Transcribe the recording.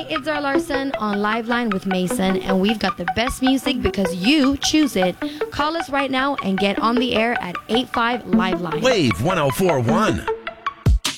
it's Zara Larson on Liveline with Mason, and we've got the best music because you choose it. Call us right now and get on the air at 85 Liveline. Wave 1041.